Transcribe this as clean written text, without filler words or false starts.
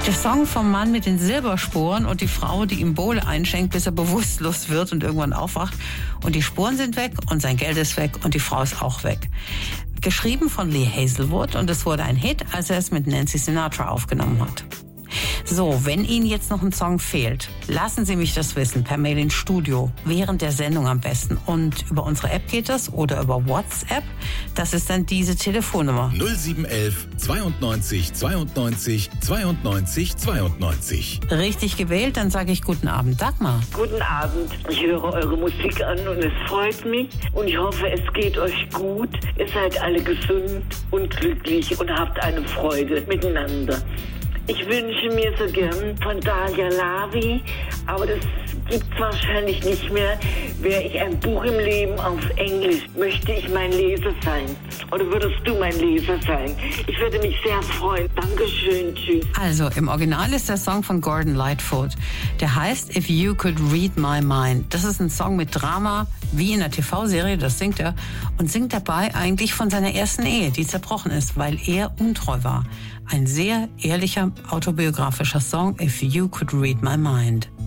Der Song vom Mann mit den Silbersporen und die Frau, die ihm Bowle einschenkt, bis er bewusstlos wird und irgendwann aufwacht. Und die Sporen sind weg und sein Geld ist weg und die Frau ist auch weg. Geschrieben von Lee Hazelwood und es wurde ein Hit, als er es mit Nancy Sinatra aufgenommen hat. So, wenn Ihnen jetzt noch ein Song fehlt, lassen Sie mich das wissen, per Mail ins Studio, während der Sendung am besten. Und über unsere App geht das oder über WhatsApp, das ist dann diese Telefonnummer. 0711 92 92 92 92. Richtig gewählt, dann sage ich guten Abend, Dagmar. Guten Abend, ich höre eure Musik an und es freut mich und ich hoffe, es geht euch gut. Ihr seid alle gesund und glücklich und habt eine Freude miteinander. Ich wünsche mir so gern von Dalia Lavi, aber das gibt's wahrscheinlich nicht mehr. Wäre ich ein Buch im Leben auf Englisch, möchte ich mein Leser sein. Oder würdest du mein Leser sein? Ich würde mich sehr freuen. Dankeschön, tschüss. Also, im Original ist der Song von Gordon Lightfoot. Der heißt If You Could Read My Mind. Das ist ein Song mit Drama, wie in der TV-Serie, das singt er. Und singt dabei eigentlich von seiner ersten Ehe, die zerbrochen ist, weil er untreu war. Ein sehr ehrlicher, autobiografischer Song, If You Could Read My Mind.